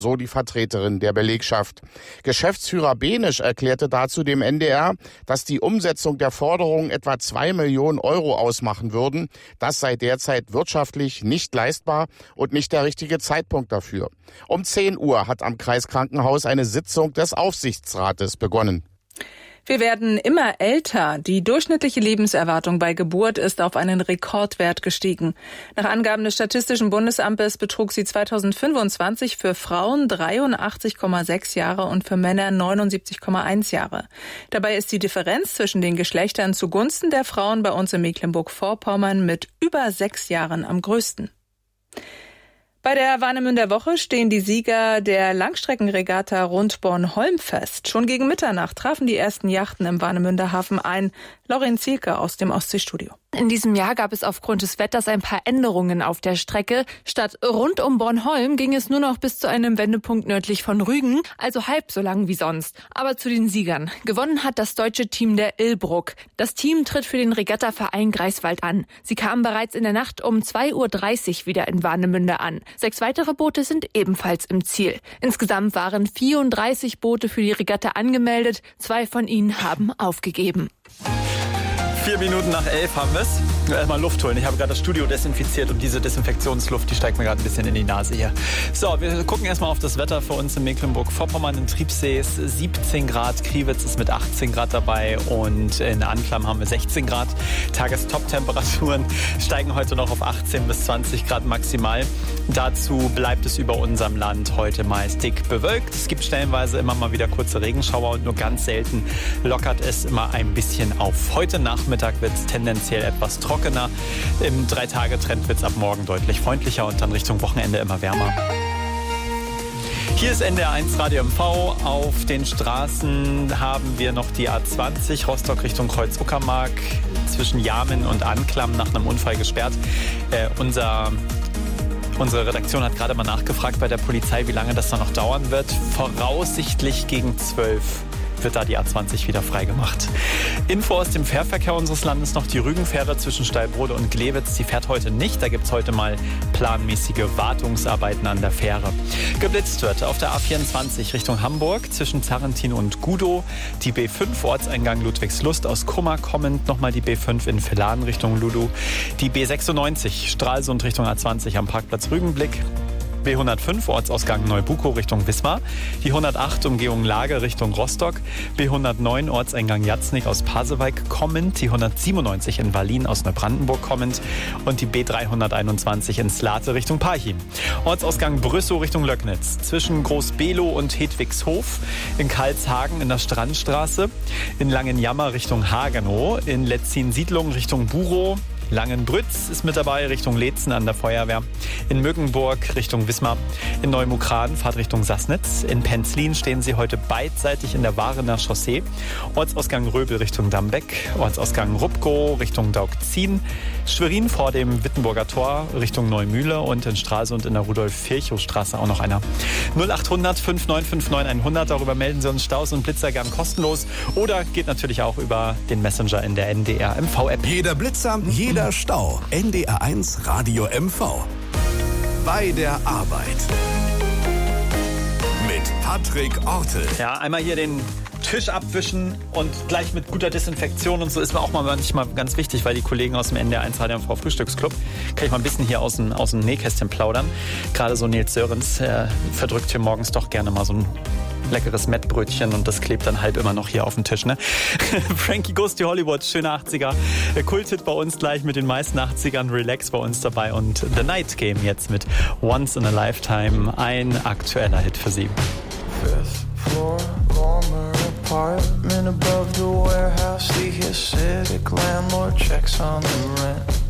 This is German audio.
so die Vertreterin der Belegschaft. Geschäftsführer Benisch erklärte dazu dem NDR, dass die Umsetzung der Forderungen etwa 2 Millionen Euro ausmachen würden. Das sei derzeit wirtschaftlich nicht leistbar und nicht der richtige Zeitpunkt dafür. Um 10 Uhr hat am Kreiskrankenhaus eine Sitzung des Aufsichtsrates begonnen. Wir werden immer älter. Die durchschnittliche Lebenserwartung bei Geburt ist auf einen Rekordwert gestiegen. Nach Angaben des Statistischen Bundesamtes betrug sie 2025 für Frauen 83,6 Jahre und für Männer 79,1 Jahre. Dabei ist die Differenz zwischen den Geschlechtern zugunsten der Frauen bei uns in Mecklenburg-Vorpommern mit über 6 Jahren am größten. Bei der Warnemünder Woche stehen die Sieger der Langstreckenregatta rund Bornholm fest. Schon gegen Mitternacht trafen die ersten Yachten im Warnemünder Hafen ein. Lauren Zielke aus dem Ostseestudio. In diesem Jahr gab es aufgrund des Wetters ein paar Änderungen auf der Strecke. Statt rund um Bornholm ging es nur noch bis zu einem Wendepunkt nördlich von Rügen, also halb so lang wie sonst. Aber zu den Siegern. Gewonnen hat das deutsche Team der Illbruck. Das Team tritt für den Regattaverein Greifswald an. Sie kamen bereits in der Nacht um 2:30 Uhr wieder in Warnemünde an. 6 weitere Boote sind ebenfalls im Ziel. Insgesamt waren 34 Boote für die Regatta angemeldet. 2 von ihnen haben aufgegeben. 4 Minuten nach 11 haben wir es. Erstmal Luft holen. Ich habe gerade das Studio desinfiziert und diese Desinfektionsluft, die steigt mir gerade ein bisschen in die Nase hier. So, wir gucken erstmal auf das Wetter für uns in Mecklenburg-Vorpommern. In Triebsee ist 17 Grad, Kriwitz ist mit 18 Grad dabei und in Anklam haben wir 16 Grad. Tagestop-Temperaturen steigen heute noch auf 18 bis 20 Grad maximal. Dazu bleibt es über unserem Land heute meist dick bewölkt. Es gibt stellenweise immer mal wieder kurze Regenschauer und nur ganz selten lockert es immer ein bisschen auf. Heute Nachmittag wird es tendenziell etwas trockener. Im 3-Tage-Trend wird es ab morgen deutlich freundlicher und dann Richtung Wochenende immer wärmer. Hier ist NDR 1 Radio MV. Auf den Straßen haben wir noch die A20 Rostock Richtung Kreuz-Uckermark zwischen Jamin und Anklam nach einem Unfall gesperrt. Unsere Redaktion hat gerade mal nachgefragt bei der Polizei, wie lange das da noch dauern wird. Voraussichtlich gegen 12 wird da die A20 wieder freigemacht. Info aus dem Fährverkehr unseres Landes noch: die Rügenfähre zwischen Stallbrode und Glewitz, die fährt heute nicht. Da gibt es heute mal planmäßige Wartungsarbeiten an der Fähre. Geblitzt wird auf der A24 Richtung Hamburg zwischen Zarrentin und Gudow. Die B5 Ortseingang Ludwigslust aus Kummer kommend. Nochmal die B5 in Villaren Richtung Ludu. Die B96 Stralsund Richtung A20 am Parkplatz Rügenblick. B105 Ortsausgang Neubukow Richtung Wismar, die 108 Umgehung Lage Richtung Rostock, B109 Ortseingang Jatznig aus Pasewalk kommend, die 197 in Wallin aus Neubrandenburg kommend und die B321 in Slate Richtung Parchim. Ortsausgang Brüssow Richtung Löcknitz, zwischen Groß-Below und Hedwigshof, in Karlshagen in der Strandstraße, in Langenjammer Richtung Hagenow, in Letzin-Siedlung Richtung Burow, Langenbrütz ist mit dabei, Richtung Leetzen an der Feuerwehr. In Mögenburg Richtung Wismar. In Neumukran Fahrt Richtung Sassnitz. In Penzlin stehen Sie heute beidseitig in der Warener Chaussee. Ortsausgang Röbel Richtung Dambeck. Ortsausgang Rupkow Richtung Daugzin. Schwerin vor dem Wittenburger Tor Richtung Neumühle. Und in Stralsund in der Rudolf-Virchow-Straße auch noch einer. 0800 5959 100. Darüber melden Sie uns Staus und Blitzer gern kostenlos. Oder geht natürlich auch über den Messenger in der NDR MV-App. Jeder Blitzer, jeder Stau. NDR 1 Radio MV. Bei der Arbeit. Mit Patrick Ortel. Ja, einmal hier den Tisch abwischen und gleich mit guter Desinfektion und so ist mir auch mal manchmal ganz wichtig, weil die Kollegen aus dem NDR 1 Radio MV Frühstücksclub, kann ich mal ein bisschen hier aus dem Nähkästchen plaudern. Gerade so Nils Sörens verdrückt hier morgens doch gerne mal so ein leckeres Mettbrötchen und das klebt dann halb immer noch hier auf dem Tisch, ne? Frankie Goes to Hollywood, schöne 80er. Kulthit bei uns gleich mit den meisten 80ern, Relax bei uns dabei und The Night Game jetzt mit Once in a Lifetime, ein aktueller Hit für Sie. Fifth floor, warmer apartment above the warehouse. The acidic landlord checks on the rent.